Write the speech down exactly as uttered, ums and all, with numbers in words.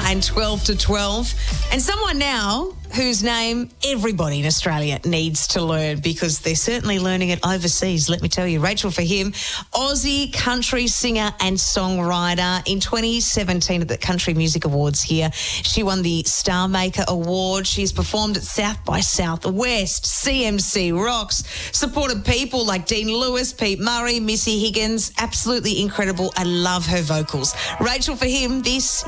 and twelve to twelve. And someone now whose name everybody in Australia needs to learn because they're certainly learning it overseas, let me tell you. Rachel Fahim, Aussie country singer and songwriter. In twenty seventeen at the Country Music Awards here, she won the Star Maker Award. She's performed at South by Southwest, C M C Rocks, supported people like Dean Lewis, Pete Murray, Missy Higgins. Absolutely incredible. I love her vocals. Rachel Fahim, this